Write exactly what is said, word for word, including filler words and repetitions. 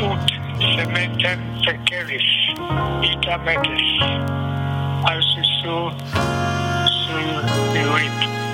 út sem ten tequelis y tametes. Así su su